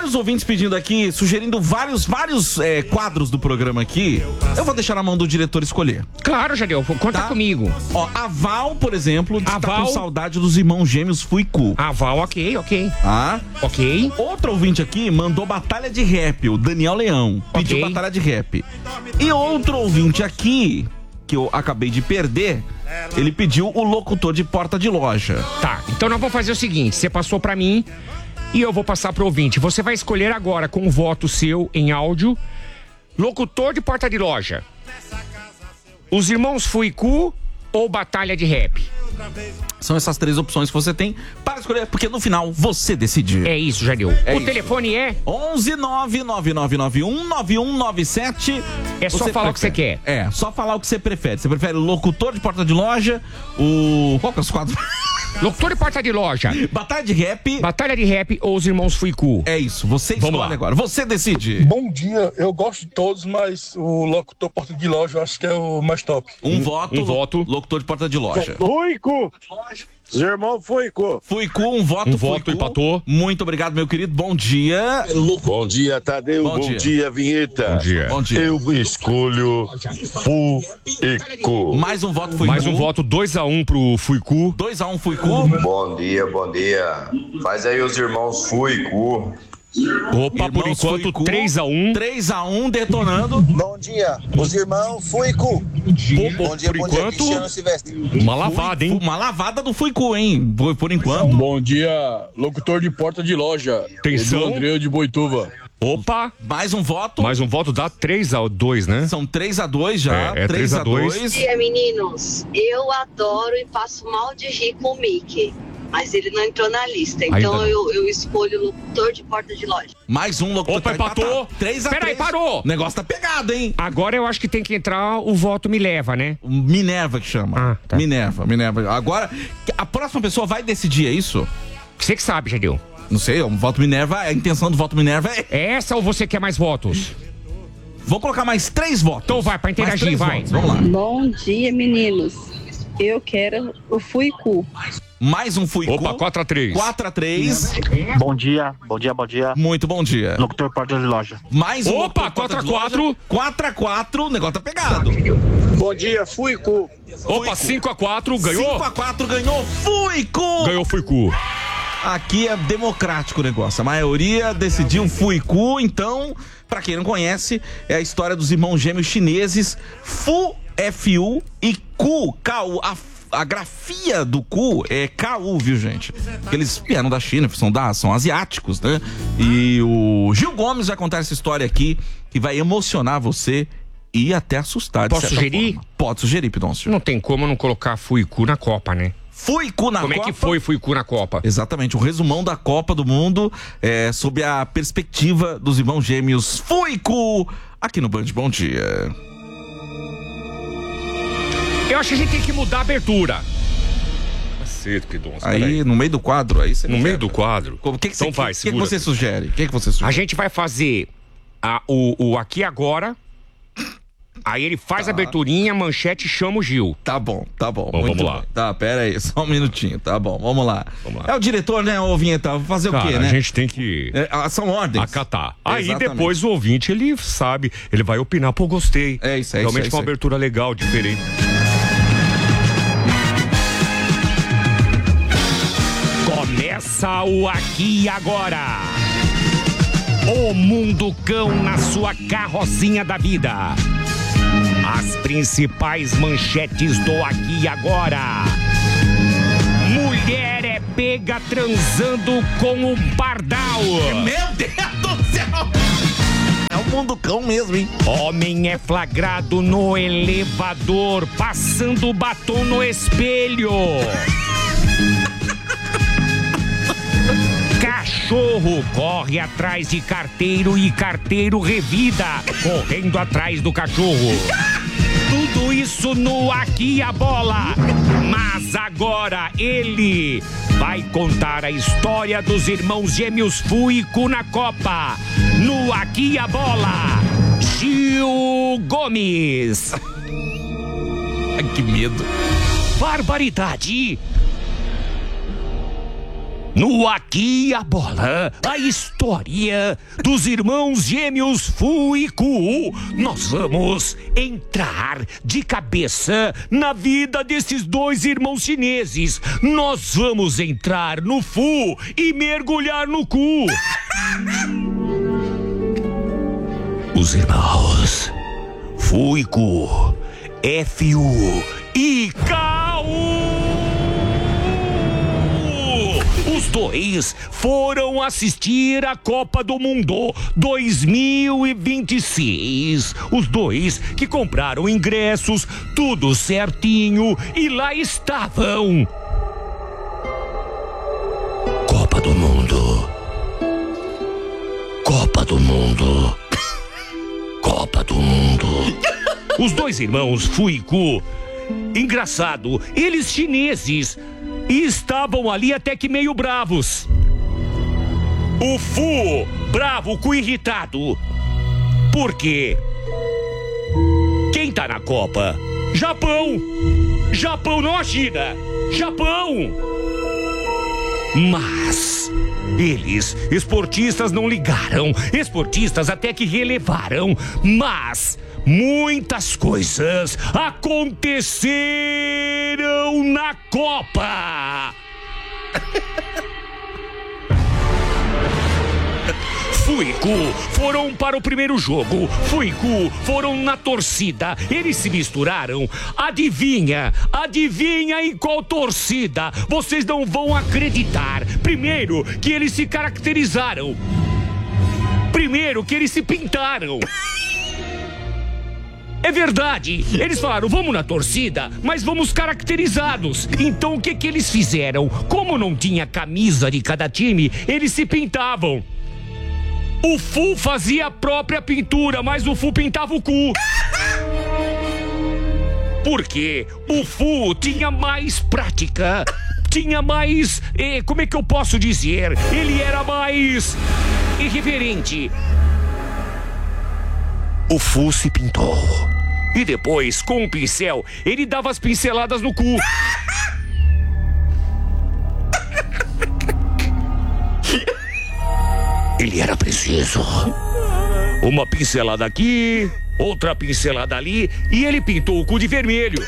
vários ouvintes pedindo aqui, sugerindo vários quadros do programa aqui. Eu vou deixar na mão do diretor escolher. Claro, Jadeu, conta comigo. Ó, a Val, por exemplo, tá com saudade dos irmãos gêmeos Fuicu. A Val, ok. Ah, ok. Outro ouvinte aqui mandou batalha de rap, o Daniel Leão. Pediu batalha de rap. E outro ouvinte aqui, que eu acabei de perder, ele pediu o locutor de porta de loja. Tá, então nós vamos fazer o seguinte, você passou pra mim e eu vou passar pro ouvinte. Você vai escolher agora, com o voto seu em áudio, locutor de porta de loja, os irmãos Fuicu ou batalha de rap. São essas 3 opções que você tem para escolher, porque no final você decide. É isso, Jadeu. O telefone é 11-99991-9197. É só falar o que você quer. É, só falar o que você prefere. Você prefere o locutor de porta de loja, qual que é os quadros? Locutor de porta de loja, batalha de rap ou os irmãos Fuicu. É isso, você escolhe agora, você decide. Bom dia, eu gosto de todos, mas o locutor porta de loja eu acho que é o mais top. Um voto, locutor de porta de loja. Fuicu! Os irmãos Fuicu. Fuicu, um voto, empatou. Muito obrigado, meu querido, bom dia. Bom dia, Tadeu, bom dia, Vinheta. Bom dia. Eu escolho Fuicu. Mais um voto, Fuicu. Mais um voto, 2-1 pro Fuicu. 2-1, Fuicu. Bom dia. Faz aí os irmãos Fuicu. Opa, irmãos, por enquanto, 3-1. 3-1, detonando. Bom dia, os irmãos Fuicu. Bom dia, Cristiano Silvestre. Uma lavada, hein? Uma lavada do Fuicu, hein? Por enquanto. Bom dia, locutor de porta de loja. Atenção. André de Boituva. Opa! Mais um voto. Mais um voto dá 3-2, né? São 3-2 já. É 3-2. Bom dia, meninos. Eu adoro e passo mal de rir com o Mickey. Mas ele não entrou na lista, então eu escolho o locutor de porta de loja. Mais um locutor. Opa, empatou. 3-3. Peraí, parou. O negócio tá pegado, hein? Agora eu acho que tem que entrar o voto Minerva, né? Minerva que chama. Tá. Minerva. Agora, a próxima pessoa vai decidir, é isso? Você que sabe, Jadeu. Não sei, o voto Minerva, a intenção do voto Minerva é... Essa ou você quer mais votos? Vou colocar mais 3 votos. Então vai, pra interagir, vai. Votos. Vamos lá. Bom dia, meninos. Eu quero o Fuicu. Mais um Fuicu. Opa, 4-3. 4-3. Bom dia. Muito bom dia. Locutor porta de loja. Mais um. Opa, 4-4. 4-4, o negócio tá pegado. Bom dia, Fuicu. Opa, 5-4, ganhou? 5-4, ganhou Fuicu. Ganhou Fuicu. Aqui é democrático o negócio. A maioria decidiu Fuicu, então, pra quem não conhece, é a história dos irmãos gêmeos chineses Fu, F-U e Ku, K-U. A grafia do Ku é K-U, viu, gente? Porque eles vieram da China, são asiáticos, né? E o Gil Gomes vai contar essa história aqui, que vai emocionar você e até assustar. Posso sugerir? Forma. Pode sugerir, Pidoncio. Não tem como não colocar Fuicu na Copa, né? Fuicu na Copa. Como é que foi Fuicu na Copa? Exatamente, um resumão da Copa do Mundo sob a perspectiva dos irmãos gêmeos Fuicu, aqui no Band Bom Dia. Eu acho que a gente tem que mudar a abertura. Cacete, Pidoncio. Aí, no meio do quadro, aí você... No meio do quadro? O que Então vai, que você sugere? O que você sugere? A gente vai fazer o Aqui Agora. Aí ele faz a aberturinha, manchete e chama o Gil. Tá bom. Bom, vamos lá. Tá, pera aí, só um minutinho, tá bom, vamos lá. É o diretor, né, ô Vinheta, vou fazer o quê, né? A gente tem que... são ordens. Acatar. Aí Exatamente. depois o ouvinte, ele sabe, ele vai opinar, pô, gostei. É isso aí. Realmente foi uma abertura legal, diferente. Começa o Aqui e Agora. O Mundo Cão na sua carrocinha da vida. As principais manchetes do Aqui e Agora. Mulher é pega transando com um pardal. Meu Deus do céu! É o Mundo Cão mesmo, hein? Homem é flagrado no elevador, passando batom no espelho. Cachorro corre atrás de carteiro e carteiro revida, correndo atrás do cachorro. Tudo isso no Aqui a Bola. Mas agora ele vai contar a história dos irmãos gêmeos Fuicu na Copa. No Aqui a Bola, Gil Gomes. Ai, que medo. Barbaridade. No Aqui a Bola, a história dos irmãos gêmeos Fu e Ku. Nós vamos entrar de cabeça na vida desses dois irmãos chineses. Nós vamos entrar no Fu e mergulhar no Ku. Os irmãos Fu e Ku, F-U e K-U. Os dois foram assistir a Copa do Mundo 2026. Os dois que compraram ingressos, tudo certinho, e lá estavam. Copa do Mundo. Copa do Mundo. Copa do Mundo. Os dois irmãos Fu e Ku, engraçado, eles chineses, e estavam ali até que meio bravos. O Fu bravo, o Ku irritado. Por quê? Quem tá na Copa? Japão. Japão, não a China. Japão. Mas eles, esportistas, não ligaram. Esportistas até que relevaram. Mas muitas coisas aconteceram na Copa. Fu e Ku foram para o primeiro jogo. Fu e Ku foram na torcida. Eles se misturaram. Adivinha em qual torcida? Vocês não vão acreditar. Primeiro, que eles se caracterizaram. Primeiro, que eles se pintaram. É verdade, eles falaram, vamos na torcida, mas vamos caracterizados. Então o que eles fizeram? Como não tinha camisa de cada time, eles se pintavam. O Fu fazia a própria pintura, mas o Fu pintava o Ku. Porque o Fu tinha mais prática, tinha mais, como é que eu posso dizer? Ele era mais irreverente. O Fu se pintou. E depois, com um pincel, ele dava as pinceladas no Ku. Ele era preciso. Uma pincelada aqui, outra pincelada ali, e ele pintou o Ku de vermelho.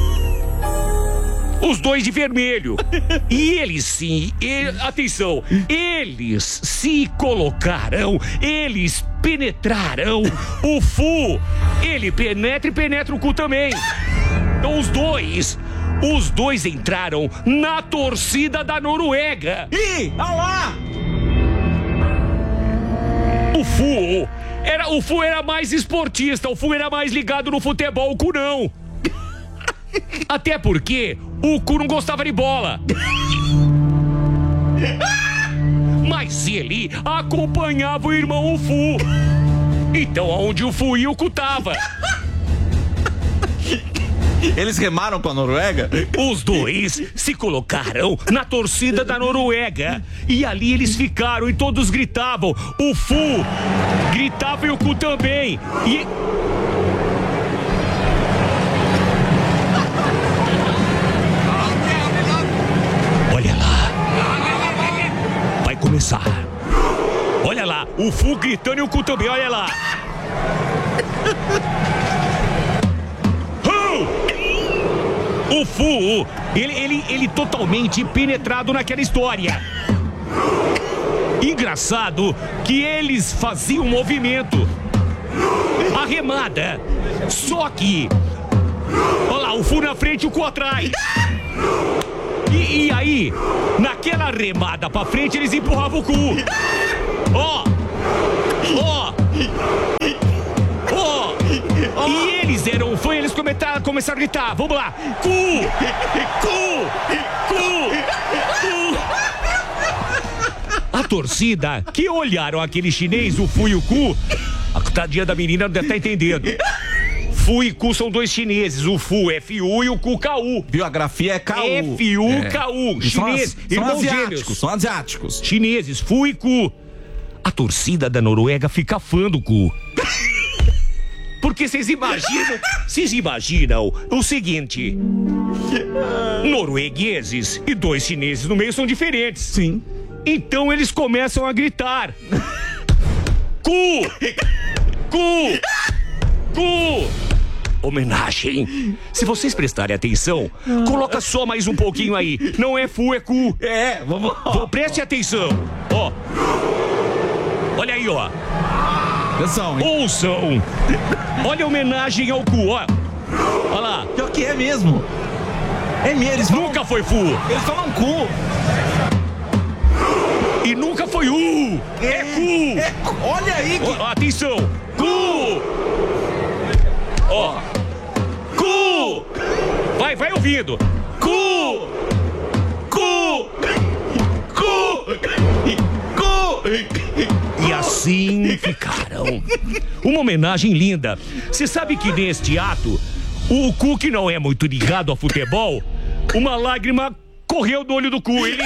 Os dois de vermelho. E eles sim, atenção, eles se colocaram, eles penetraram. O Fu, ele penetra e penetra o Ku também. Então os dois entraram na torcida da Noruega. Ih, olha lá! O Fu era mais esportista, o Fu era mais ligado no futebol, o Ku não. Até porque o Ku não gostava de bola. Mas ele acompanhava o irmão o Fu. Então aonde o Fu ia, o Ku tava. Eles remaram com a Noruega? Os dois se colocaram na torcida da Noruega. E ali eles ficaram e todos gritavam. O Fu gritava e o Ku também. E... olha lá. Vai começar. Olha lá, o Fu gritando e o Ku também, olha lá. O Fu, ele totalmente penetrado naquela história. Engraçado que eles faziam um movimento. A remada. Só que, olha lá, o Fu na frente e o Ku atrás. E aí, naquela remada pra frente, eles empurravam o Ku. Ó! E eles eram fã, eles começaram a gritar. Vamos lá. Ku! A torcida, que olharam aquele chinês, o Fu e o Ku. A tadinha da menina não deve estar entendendo. Fu e Ku são dois chineses. O Fu é F-U e o Ku K-U. Viu? A grafia é K-U. F-U-K-U. Chinês, irmãos gêmeos. São asiáticos. Chineses, Fu e Ku. A torcida da Noruega fica fã do Ku. Porque vocês imaginam o seguinte: noruegueses e dois chineses no meio são diferentes. Sim. Então eles começam a gritar: Cu! Cu! Cu! Homenagem. Se vocês prestarem atenção, coloca só mais um pouquinho aí. Não é fu, é cu. É, vamos. Preste atenção. Ó. Olha aí, ó. Atenção, hein? Ouçam. Olha a homenagem ao cu, ó. Olha lá. Pior que é mesmo. É mesmo. Eles falam... Nunca foi fu. Eles falam cu. E nunca foi É cu. Olha aí. Ó, atenção. Cu. Ó. Cu. Vai ouvindo. Cu. Cu. Cu. Cu. E assim ficaram. Uma homenagem linda. Você sabe que neste ato, o cu, que não é muito ligado a futebol, uma lágrima correu do olho do cu. Ele...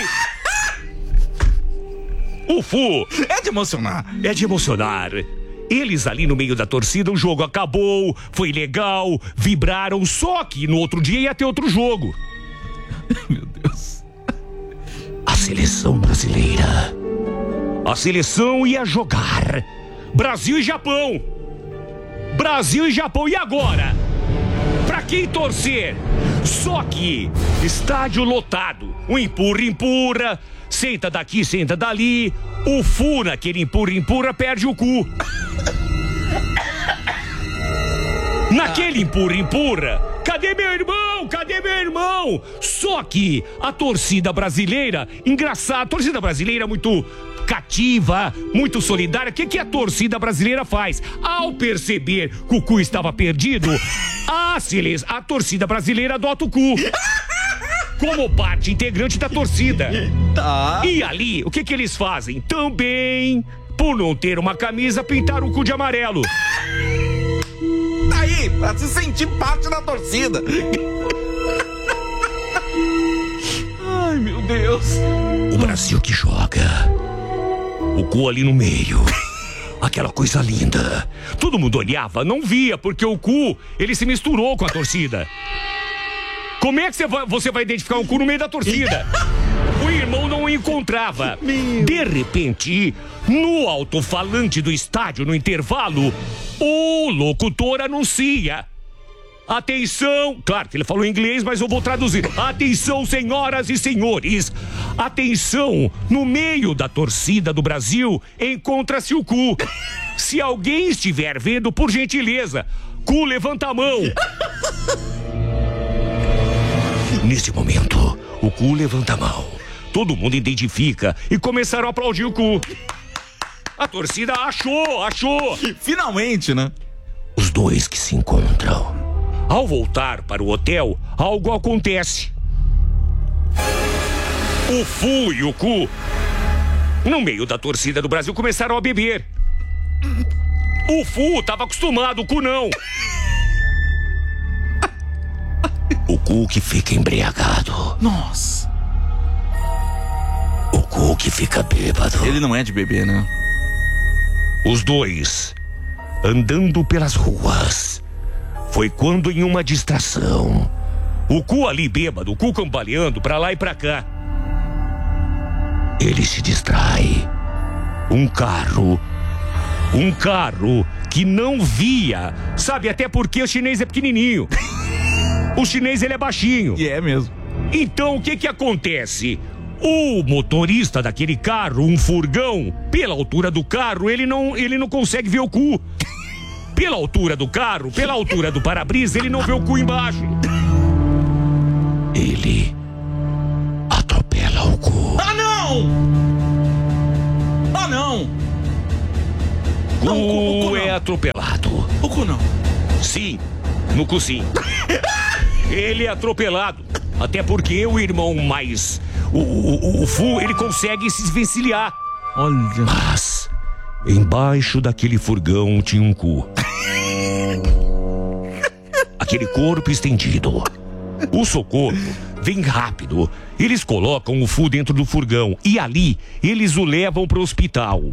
O fu... É de emocionar. É de emocionar. Eles ali no meio da torcida, o jogo acabou, foi legal, vibraram, só que no outro dia ia ter outro jogo. Meu Deus. A seleção brasileira. A seleção ia jogar Brasil e Japão. Brasil e Japão, e agora? Pra quem torcer? Só que estádio lotado, um empurra, senta daqui, senta dali. O fu naquele empurra, perde o cu. Naquele empurra, cadê meu irmão? Cadê meu irmão? Só que a torcida brasileira, engraçado, a torcida brasileira é muito cativa, muito solidária. O que a torcida brasileira faz? Ao perceber que o cu estava perdido, a torcida brasileira adota o cu como parte integrante da torcida. Tá. E ali, o que eles fazem? Também, por não ter uma camisa, pintaram o cu de amarelo. Tá aí, pra se sentir parte da torcida. Ai, meu Deus. O Brasil que joga. O cu ali no meio. Aquela coisa linda. Todo mundo olhava, não via, porque o cu, ele se misturou com a torcida. Como é que você vai identificar um cu no meio da torcida? O irmão não o encontrava. De repente, no alto-falante do estádio, no intervalo, o locutor anuncia: atenção, claro que ele falou em inglês, mas eu vou traduzir. Atenção, senhoras e senhores. Atenção, no meio da torcida do Brasil encontra-se o cu. Se alguém estiver vendo, por gentileza, cu, levanta a mão. Nesse momento, o cu levanta a mão. Todo mundo identifica e começaram a aplaudir o cu. A torcida achou. Finalmente, né? Os dois que se encontram. Ao voltar para o hotel, algo acontece. O fu e o cu, no meio da torcida do Brasil, começaram a beber. O fu estava acostumado, o cu não. O cu que fica embriagado. Nossa. O cu que fica bêbado. Ele não é de bebê, né? Os dois andando pelas ruas. Foi quando, em uma distração, o cu ali bêbado, o cu cambaleando pra lá e pra cá, ele se distrai. Um carro que não via, sabe, até porque o chinês é pequenininho. O chinês, ele é baixinho. E é mesmo. Então, o que acontece? O motorista daquele carro, um furgão, pela altura do carro, ele não consegue ver o cu. Pela altura do carro, pela altura do para-brisa, ele não vê o cu embaixo. Ele atropela o cu. Ah, não! Ah, não! O cu é atropelado. O cu não. Sim, no cu sim. Ele é atropelado. Até porque o irmão mais... O fu, ele consegue se desvencilhar. Olha. Mas embaixo daquele furgão tinha um cu. Aquele corpo estendido. O socorro vem rápido. Eles colocam o fu dentro do furgão e ali eles o levam para o hospital.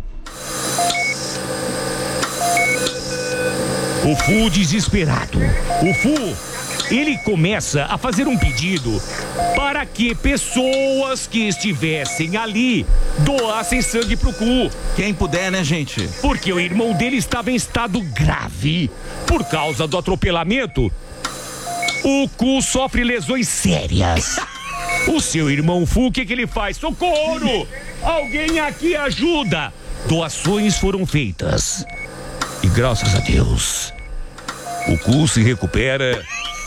O fu desesperado. O fu ele começa a fazer um pedido para que pessoas que estivessem ali doassem sangue pro cu. Quem puder, né, gente? Porque o irmão dele estava em estado grave. Por causa do atropelamento, o cu sofre lesões sérias. O seu irmão Fu, o que ele faz? Socorro! Alguém aqui ajuda! Doações foram feitas. E graças a Deus, o cu se recupera.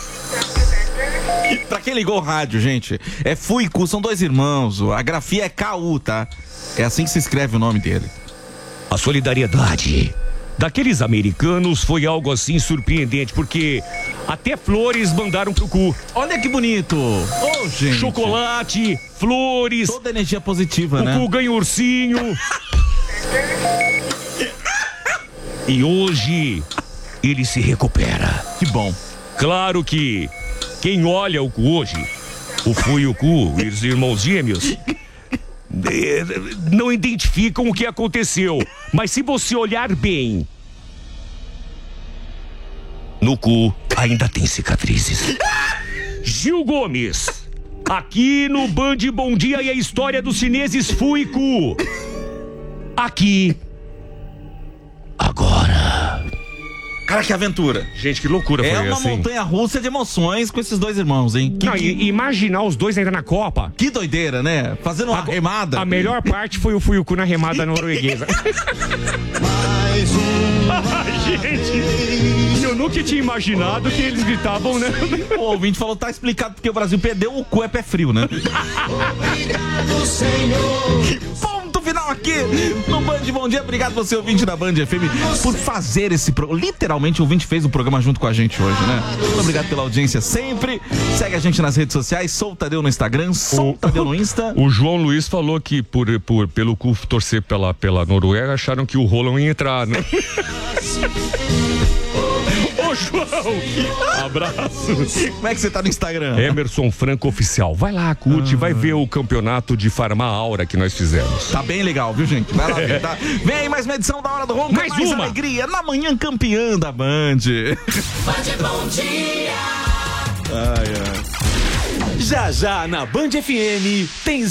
Pra quem ligou o rádio, gente, é Fu e Cu, são dois irmãos. A grafia é KU, tá? É assim que se escreve o nome dele. A solidariedade daqueles americanos foi algo assim surpreendente, porque até flores mandaram pro cu. Olha que bonito! Oh, gente. Chocolate, flores. Toda energia positiva, né? O cu ganha ursinho. E hoje ele se recupera. Que bom. Claro que quem olha o cu hoje, o Fu e o Cu, os irmãos gêmeos, não identificam o que aconteceu. Mas se você olhar bem, no cu ainda tem cicatrizes. Gil Gomes, aqui no Band Bom Dia e a história dos chineses Fu e Cu. Aqui, agora. Cara, que aventura. Gente, que loucura foi essa, É uma montanha-russa de emoções com esses dois irmãos, hein? Imaginar os dois ainda na Copa. Que doideira, né? Fazendo uma remada. A melhor parte foi o Fu e o Cu na remada norueguesa. Gente, eu nunca tinha imaginado que eles gritavam, né? O ouvinte falou, tá explicado porque o Brasil perdeu, o cu é pé frio, né? Obrigado, Senhor. Ponto final aqui no Band Bom Dia. Obrigado você, ouvinte da Band FM, por fazer esse programa. Literalmente, o ouvinte fez o programa junto com a gente hoje, né? Muito obrigado pela audiência sempre. Segue a gente nas redes sociais, Sou Tadeu no Instagram, Sou Tadeu no Insta. O João Luiz falou que pelo cu torcer pela Noruega, acharam que o Roland ia entrar, né? Ô, João! Abraço! Como é que você tá no Instagram? Emerson Franco Oficial. Vai lá, curte, vai ver o campeonato de Farmar Aura que nós fizemos. Tá bem legal, viu, gente? Vai lá ver, tá? Vem aí mais uma edição da Hora do Ronco. Mais uma alegria na manhã campeã da Band. Band Bom Dia. Ai, ai. Já na Band FM tem